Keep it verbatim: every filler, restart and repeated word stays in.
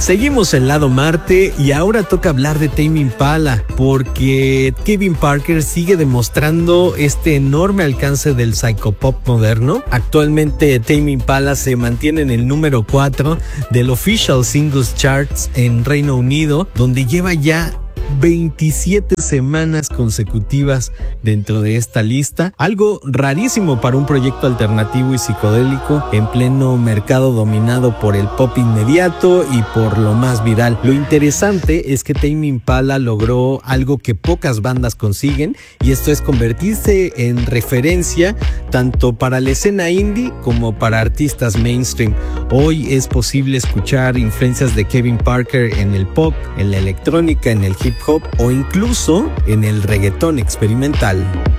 Seguimos el lado Marte y ahora toca hablar de Tame Impala, porque Kevin Parker sigue demostrando este enorme alcance del psychopop moderno. Actualmente Tame Impala se mantiene en el número cuatro del Official Singles Charts en Reino Unido, donde lleva ya veintisiete semanas consecutivas dentro de esta lista, algo rarísimo para un proyecto alternativo y psicodélico en pleno mercado dominado por el pop inmediato y por lo más viral. Lo interesante es que Tame Impala logró algo que pocas bandas consiguen, y esto es convertirse en referencia tanto para la escena indie como para artistas mainstream. Hoy es posible escuchar influencias de Kevin Parker en el pop, en la electrónica, en el hip hop o incluso en el reggaetón experimental.